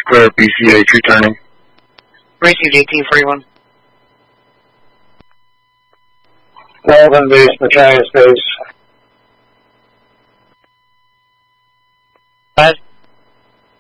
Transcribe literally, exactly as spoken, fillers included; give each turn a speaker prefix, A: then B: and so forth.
A: clear, B C H returning.
B: Received eighteen forty-one.
C: Walden base, Machias base.